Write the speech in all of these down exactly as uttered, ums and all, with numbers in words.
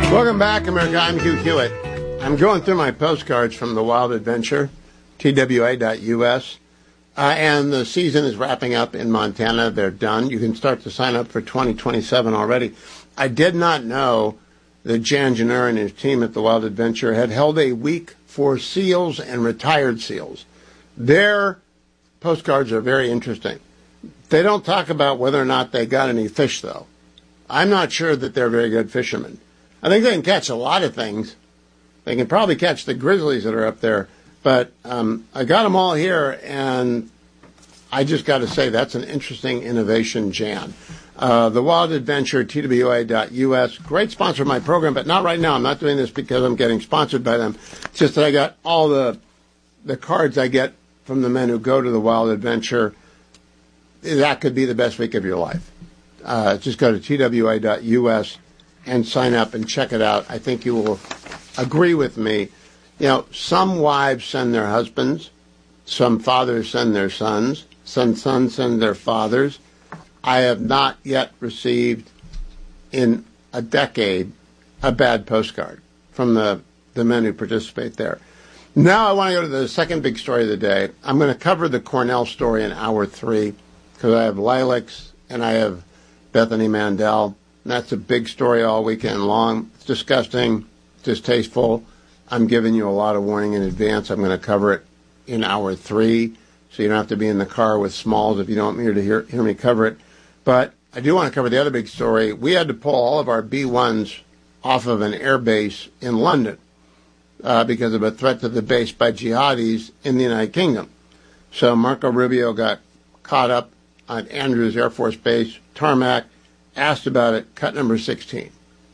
Welcome back, America. I'm Hugh Hewitt. I'm going through my postcards from the Wild Adventure, T W A dot U S, uh, and the season is wrapping up in Montana. They're done. You can start to sign up for twenty twenty-seven already. I did not know that Jan Jenner and his team at the Wild Adventure had held a week for SEALs and retired SEALs. Their postcards are very interesting. They don't talk about whether or not they got any fish, though. I'm not sure that they're very good fishermen. I think they can catch a lot of things. They can probably catch the grizzlies that are up there. But um, I got them all here, and I just got to say that's an interesting innovation, Jan. Uh, the Wild Adventure, T W A dot U S, great sponsor of my program, but not right now. I'm not doing this because I'm getting sponsored by them. It's just that I got all the the cards I get from the men who go to the Wild Adventure. That could be the best week of your life. Uh, just go to T W A dot U S and sign up and check it out. I think you will agree with me. You know, some wives send their husbands, some fathers send their sons, some sons send their fathers. I have not yet received in a decade a bad postcard from the, the men who participate there. Now I want to go to the second big story of the day. I'm going to cover the Cornell story in hour three because I have Lilacs and I have Bethany Mandel. And that's a big story all weekend long. It's disgusting, distasteful. I'm giving you a lot of warning in advance. I'm going to cover it in hour three, so you don't have to be in the car with Smalls if you don't want me to hear, hear me cover it. But I do want to cover the other big story. We had to pull all of our B ones off of an air base in London uh, because of a threat to the base by jihadis in the United Kingdom. So Marco Rubio got caught up on Andrews Air Force Base, tarmac, asked about it, cut number sixteen.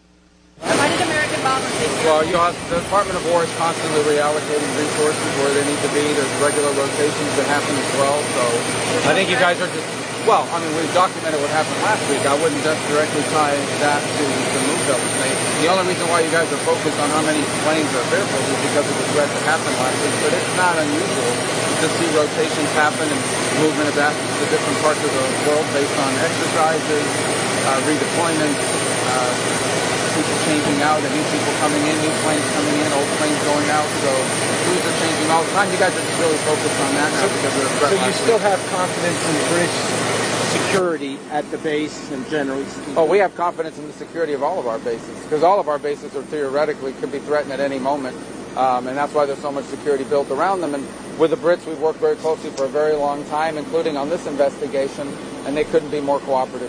Why did American bombers take care Well, you have, the Department of War is constantly reallocating resources where they need to be. There's regular rotations that happen as well. So I think you guys are just, well, I mean, we've documented what happened last week. I wouldn't just directly tie that to the move that was made. The only reason why you guys are focused on how many planes are airfield is because of the threat that happened last week. But it's not unusual to see rotations happen and movement of assets to different parts of the world based on exercises, uh, redeployment, uh, people changing out and new people coming in, new planes coming in, old planes going out. So crews are changing all the time. You guys are just really focused on that now so, because of the threat. So you still week. have confidence in British security at the base and generally speaking? Oh, we have confidence in the security of all of our bases because all of our bases are theoretically could be threatened at any moment. Um, and that's why there's so much security built around them. And with the Brits, we've worked very closely for a very long time, including on this investigation, and they couldn't be more cooperative.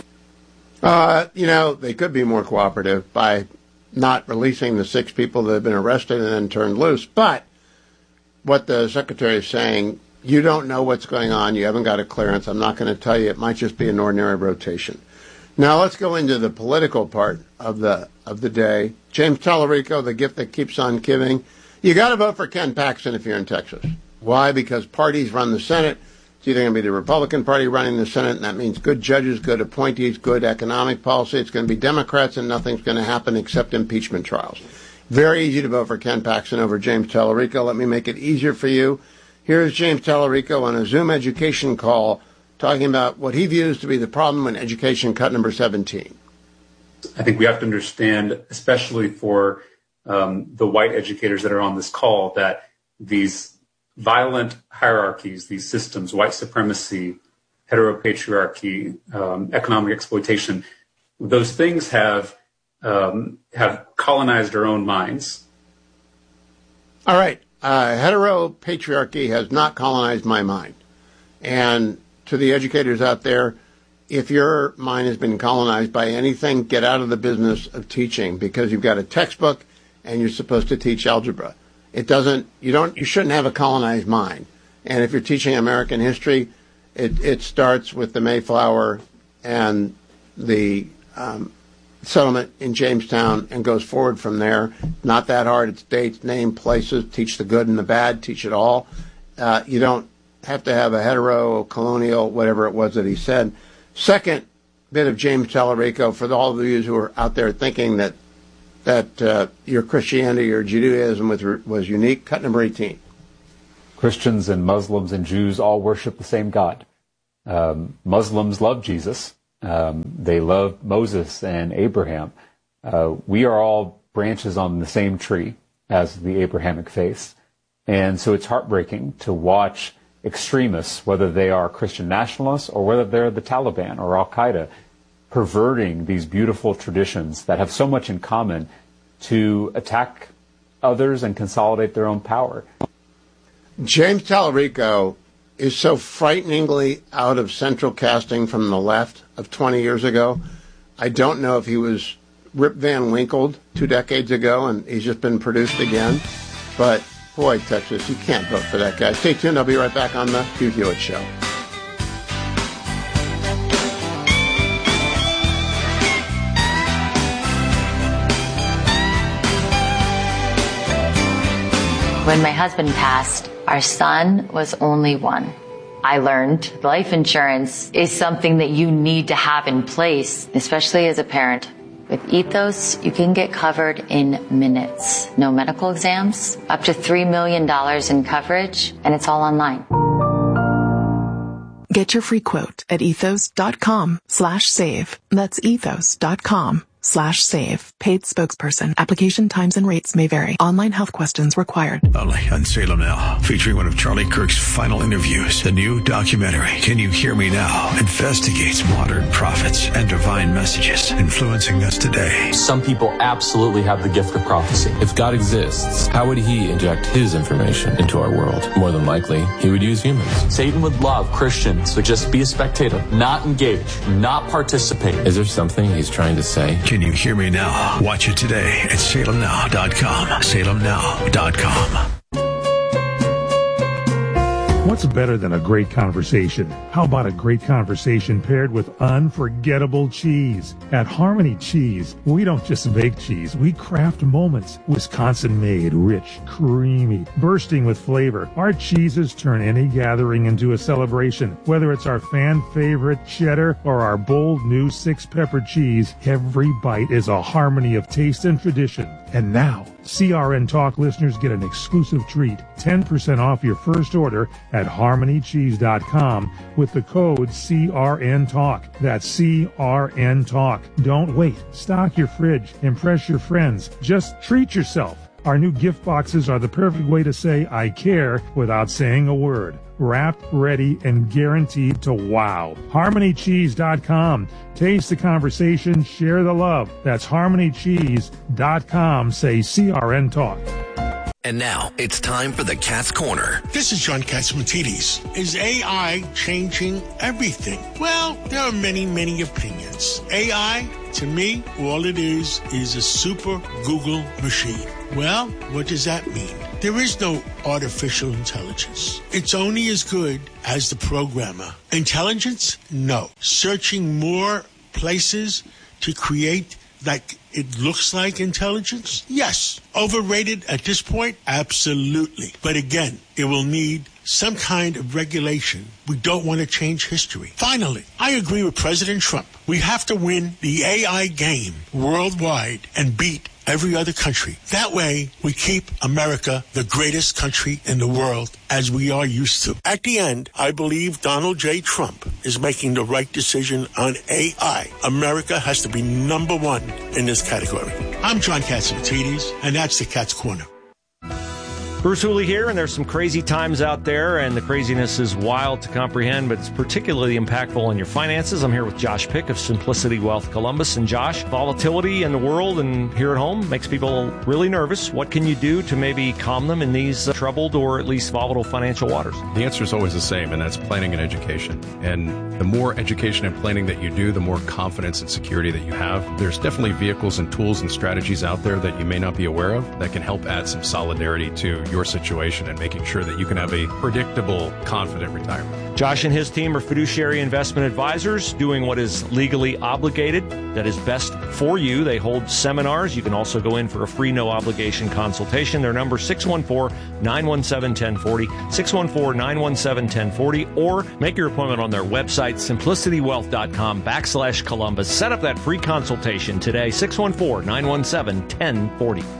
Uh, you know, they could be more cooperative by not releasing the six people that have been arrested and then turned loose. But what the Secretary is saying, you don't know what's going on. You haven't got a clearance. I'm not going to tell you. It might just be an ordinary rotation. Now let's go into the political part of the of the day. James Tallarico, the gift that keeps on giving. You got to vote for Ken Paxton if you're in Texas. Why? Because parties run the Senate. It's either going to be the Republican Party running the Senate, and that means good judges, good appointees, good economic policy. It's going to be Democrats, and nothing's going to happen except impeachment trials. Very easy to vote for Ken Paxton over James Tallarico. Let me make it easier for you. Here's James Tallarico on a Zoom education call talking about what he views to be the problem in education cut number seventeen. I think we have to understand, especially for um, the white educators that are on this call, that these violent hierarchies, these systems, white supremacy, heteropatriarchy, um, economic exploitation, those things have um, have colonized our own minds. All right. Uh, heteropatriarchy has not colonized my mind. And to the educators out there, if your mind has been colonized by anything, get out of the business of teaching because you've got a textbook and you're supposed to teach algebra. It doesn't, you don't, you shouldn't have a colonized mind. And if you're teaching American history, it, it starts with the Mayflower and the um, settlement in Jamestown and goes forward from there. Not that hard. It's dates, name, places, teach the good and the bad, teach it all. Uh, you don't have to have a hetero, colonial, whatever it was that he said. Second bit of James Tallarico, for all of you who are out there thinking that that uh, your Christianity or Judaism was, was unique, cut number eighteen. Christians and Muslims and Jews all worship the same God. Um, Muslims love Jesus. Um, they love Moses and Abraham. Uh, we are all branches on the same tree as the Abrahamic faith. And so it's heartbreaking to watch extremists, whether they are Christian nationalists or whether they're the Taliban or Al-Qaeda, perverting these beautiful traditions that have so much in common to attack others and consolidate their own power. James Tallarico is so frighteningly out of central casting from the left of twenty years ago. I don't know if he was Rip Van Winkled two decades ago and he's just been produced again. But, boy, Texas, you can't vote for that guy. Stay tuned. I'll be right back on the Hugh Hewitt Show. When my husband passed, our son was only one. I learned life insurance is something that you need to have in place, especially as a parent. With Ethos, you can get covered in minutes. No medical exams, up to three million dollars in coverage, and it's all online. Get your free quote at ethos.com slash save. That's ethos.com slash save. Paid spokesperson. Application times and rates may vary. Online health questions required. Only on Salem Now, featuring one of Charlie Kirk's final interviews. The new documentary, Can You Hear Me Now?, investigates modern prophets and divine messages influencing us today. Some people absolutely have the gift of prophecy. If God exists, how would he inject his information into our world? More than likely, he would use humans. Satan would love Christians to just be a spectator, not engage, not participate. Is there something he's trying to say? Can You Hear Me Now? Watch it today at salem now dot com. salem now dot com. What's better than a great conversation? How about a great conversation paired with unforgettable cheese? At Harmony Cheese, we don't just make cheese, we craft moments. Wisconsin-made, rich, creamy, bursting with flavor. Our cheeses turn any gathering into a celebration. Whether it's our fan-favorite cheddar or our bold new six-pepper cheese, every bite is a harmony of taste and tradition. And now, C R N Talk listeners get an exclusive treat, ten percent off your first order at harmony cheese dot com with the code C R N Talk. That's C R N Talk. Don't wait. Stock your fridge. Impress your friends. Just treat yourself. Our new gift boxes are the perfect way to say I care without saying a word. Wrapped, ready, and guaranteed to wow. harmony cheese dot com. Taste the conversation, share the love. That's harmony cheese dot com. Say C R N Talk. And now, it's time for the Cat's Corner. This is John Catsimatidis. Is A I changing everything? Well, there are many, many opinions. A I, to me, all it is is a super Google machine. Well, what does that mean? There is no artificial intelligence. It's only as good as the programmer. Intelligence? No. Searching more places to create like it looks like intelligence? Yes. Overrated at this point? Absolutely. But again, it will need some kind of regulation. We don't want to change history. Finally, I agree with President Trump. We have to win the A I game worldwide and beat every other country. That way, we keep America the greatest country in the world, as we are used to. At the end, I believe Donald J. Trump is making the right decision on A I. America has to be number one in this category. I'm John Catsimatidis, and that's the Cat's Corner. Bruce Hooley here, and there's some crazy times out there, and the craziness is wild to comprehend, but it's particularly impactful on your finances. I'm here with Josh Pick of Simplicity Wealth Columbus. And Josh, volatility in the world and here at home makes people really nervous. What can you do to maybe calm them in these uh, troubled or at least volatile financial waters? The answer is always the same, and that's planning and education. And the more education and planning that you do, the more confidence and security that you have. There's definitely vehicles and tools and strategies out there that you may not be aware of that can help add some solidarity to your situation and making sure that you can have a predictable, confident retirement. Josh and his team are fiduciary investment advisors doing what is legally obligated, that is best for you. They hold seminars. You can also go in for a free, no-obligation consultation. Their number is six one four, nine one seven, one zero four zero, six one four, nine one seven, one zero four zero, or make your appointment on their website, simplicitywealth.com backslash Columbus. Set up that free consultation today, six one four, nine one seven, one zero four zero.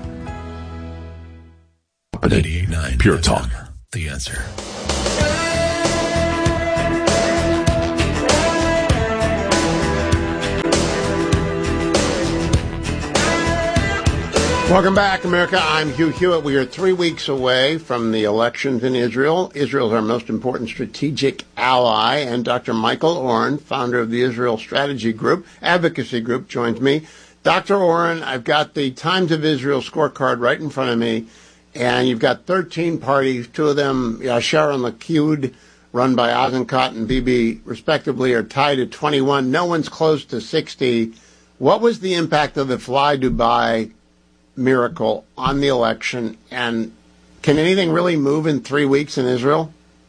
ninety-eight point nine Pure Talk. The answer. Welcome back, America. I'm Hugh Hewitt. We are three weeks away from the elections in Israel. Israel is our most important strategic ally, and Doctor Michael Oren, founder of the Israel Strategy Group, Advocacy Group, joins me. Doctor Oren, I've got the Times of Israel scorecard right in front of me, and you've got thirteen parties. Two of them, Yashar and Likud, run by Eisenkot and Bibi, respectively, are tied at twenty-one. No one's close to sixty. What was the impact of the Fly Dubai miracle on the election, and can anything really move in three weeks in Israel?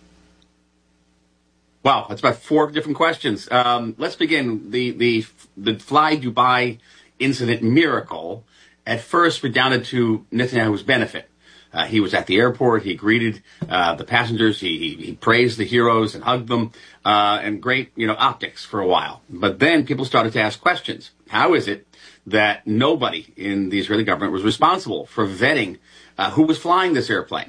Wow, that's about four different questions. Um, let's begin. The, the, the Fly Dubai incident miracle at first redounded to Netanyahu's benefit. Uh, he was at the airport. He greeted uh, the passengers. He, he, he praised the heroes and hugged them, uh, and great, you know, optics for a while. But then people started to ask questions. How is it that nobody in the Israeli government was responsible for vetting uh, who was flying this airplane?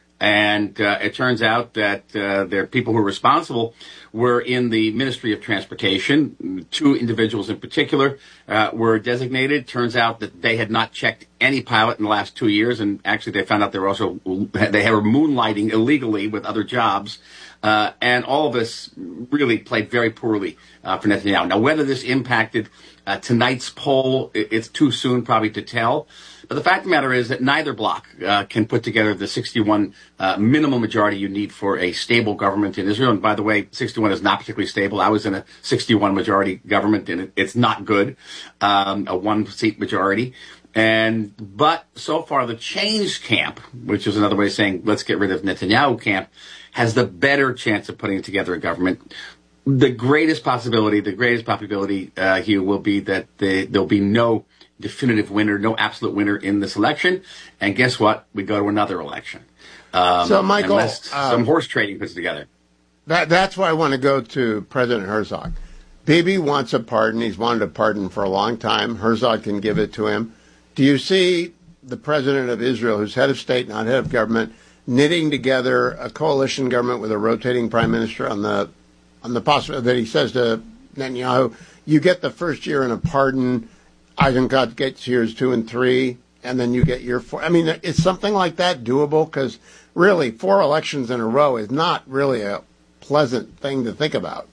And uh, it turns out that uh, the people who were responsible were in the Ministry of Transportation. Two individuals in particular uh, were designated. Turns out that they had not checked any pilot in the last two years, and actually they found out they were also they were moonlighting illegally with other jobs. Uh, and all of this really played very poorly uh, for Netanyahu. Now, whether this impacted uh, tonight's poll, it, it's too soon probably to tell. But the fact of the matter is that neither bloc uh, can put together the sixty-one uh, minimum majority you need for a stable government in Israel. And by the way, sixty-one is not particularly stable. I was in a sixty-one majority government, and it, it's not good, um, a one-seat majority. And but so far, the change camp, which is another way of saying let's get rid of Netanyahu camp, has the better chance of putting together a government. The greatest possibility, the greatest probability uh, here will be that they, there'll be no definitive winner, no absolute winner in this election. And guess what? We go to another election. Um, so, Michael, unless um, some horse trading puts together. That, that's why I want to go to President Herzog. Bibi wants a pardon. He's wanted a pardon for a long time. Herzog can give it to him. Do you see the president of Israel, who's head of state, not head of government, knitting together a coalition government with a rotating prime minister on the on the possibility that he says to Netanyahu, you get the first year in a pardon, Eisenkot gets years two and three, and then you get year four. I mean, is something like that doable? Because really, four elections in a row is not really a pleasant thing to think about.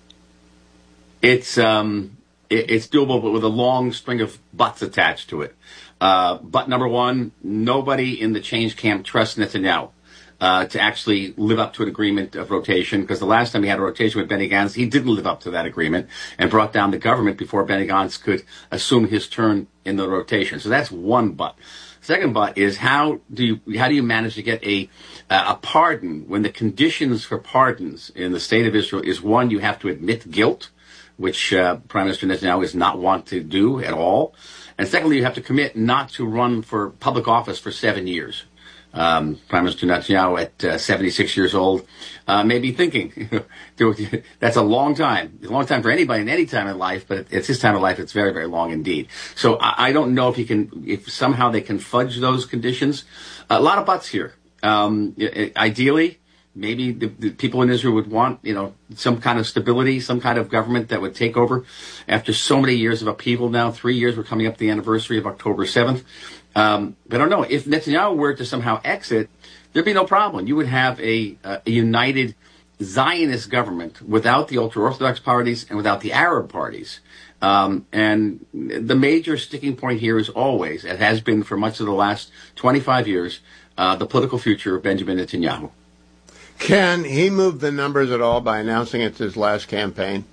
It's um, it, it's doable, but with a long string of buts attached to it. Uh, but number one, nobody in the change camp trusts Netanyahu uh, to actually live up to an agreement of rotation, because the last time he had a rotation with Benny Gantz, he didn't live up to that agreement and brought down the government before Benny Gantz could assume his turn in the rotation. So that's one but. Second but is how do you how do you manage to get a uh, a pardon when the conditions for pardons in the state of Israel is, one, you have to admit guilt, which uh, Prime Minister Netanyahu does not want to do at all. And secondly, you have to commit not to run for public office for seven years. Um, Prime Minister Netanyahu, at uh, seventy-six years old, uh, may be thinking, that's a long time. It's a long time for anybody in any time in life, but it's his time of life. It's very, very long indeed. So I, I don't know if he can, if somehow they can fudge those conditions. A lot of buts here. Um, ideally, maybe the, the people in Israel would want, you know, some kind of stability, some kind of government that would take over after so many years of upheaval now. Three years, we're coming up to the anniversary of October seventh. Um, but I don't know. If Netanyahu were to somehow exit, there'd be no problem. You would have a, a united Zionist government without the ultra-Orthodox parties and without the Arab parties. Um, and the major sticking point here is always, it has been for much of the last twenty-five years, uh, the political future of Benjamin Netanyahu. Can he move the numbers at all by announcing it's his last campaign?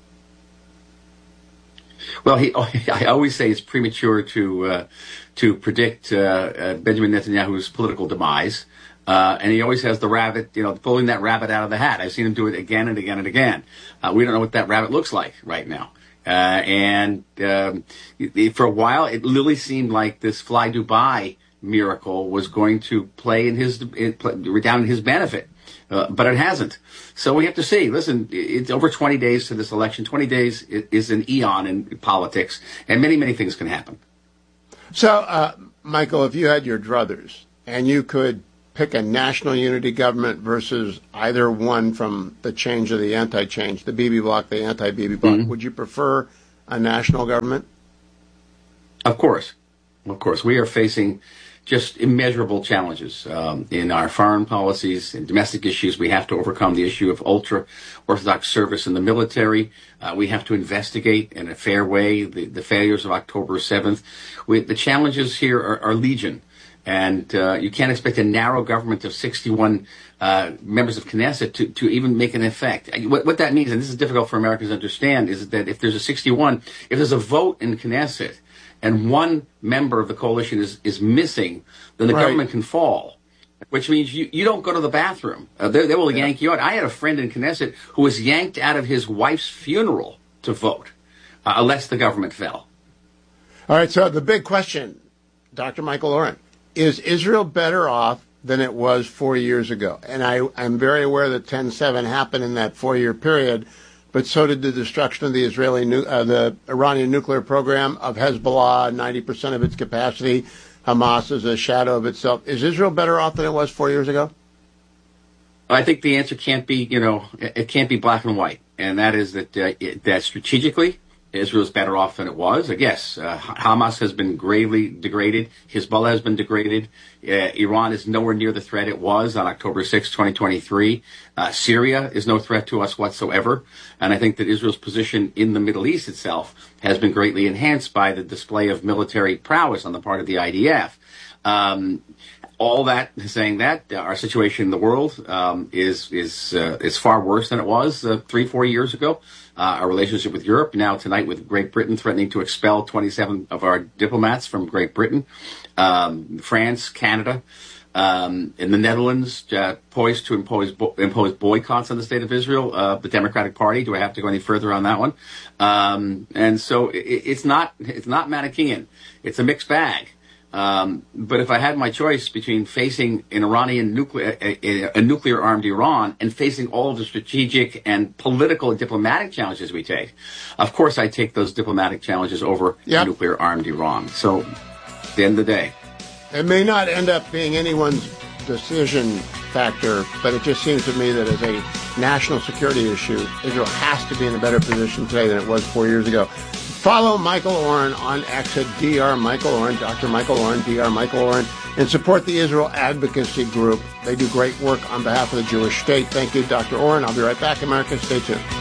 Well, he, I always say it's premature to uh, to predict uh, uh, Benjamin Netanyahu's political demise. Uh, and he always has the rabbit, you know, pulling that rabbit out of the hat. I've seen him do it again and again and again. Uh, we don't know what that rabbit looks like right now. Uh, and um, for a while, it really seemed like this Fly Dubai miracle was going to play in his in, play, down in his benefit. Uh, but it hasn't. So we have to see. Listen, it's over twenty days to this election. twenty days is an eon in politics, and many, many things can happen. So, uh, Michael, if you had your druthers and you could pick a national unity government versus either one from the change or the anti-change, the Bibi bloc, the anti-Bibi bloc, mm-hmm. would you prefer a national government? Of course. Of course, we are facing just immeasurable challenges um, in our foreign policies and domestic issues. We have to overcome the issue of ultra-Orthodox service in the military. Uh, we have to investigate in a fair way the, the failures of October seventh. We, the challenges here are, are legion. And uh, you can't expect a narrow government of sixty-one uh, members of Knesset to, to even make an effect. What, what that means, and this is difficult for Americans to understand, is that if there's a sixty-one, if there's a vote in Knesset, and one member of the coalition is, is missing, then the right. government can fall, which means you, you don't go to the bathroom. Uh, they, they will yeah. yank you out. I had a friend in Knesset who was yanked out of his wife's funeral to vote, uh, unless the government fell. All right, so the big question, Doctor Michael Oren, is Israel better off than it was four years ago? And I, I'm very aware that ten seven happened in that four-year period, but so did the destruction of the Israeli, nu- uh, the Iranian nuclear program, of Hezbollah, ninety percent of its capacity. Hamas is a shadow of itself. Is Israel better off than it was four years ago? I think the answer can't be, you know, it can't be black and white. And that is that, uh, it, that strategically, Israel is better off than it was. Yes, uh, Hamas has been gravely degraded. Hezbollah has been degraded. Uh, Iran is nowhere near the threat it was on October sixth, twenty twenty-three. Uh, Syria is no threat to us whatsoever. And I think that Israel's position in the Middle East itself has been greatly enhanced by the display of military prowess on the part of the I D F. Um, all that, saying that, uh, our situation in the world um, is is uh, is far worse than it was uh, three, four years ago. Uh, our relationship with Europe, now tonight with Great Britain threatening to expel twenty-seven of our diplomats from Great Britain, um, France, Canada, um, in the Netherlands, uh, poised to impose bo- impose boycotts on the state of Israel, uh, the Democratic Party. Do I have to go any further on that one? Um, and so it, it's not it's not Manichaean. It's a mixed bag. Um, but if I had my choice between facing an Iranian nuclear, a, a, a nuclear-armed Iran and facing all of the strategic and political and diplomatic challenges we take, of course I take those diplomatic challenges over yep. nuclear-armed Iran. So, at the end of the day, it may not end up being anyone's decision factor, but it just seems to me that as a national security issue, Israel has to be in a better position today than it was four years ago. Follow Michael Oren on X at Doctor Michael Oren, Doctor Michael Oren, Doctor Michael Oren, and support the Israel Advocacy Group. They do great work on behalf of the Jewish state. Thank you, Doctor Oren. I'll be right back, America. Stay tuned.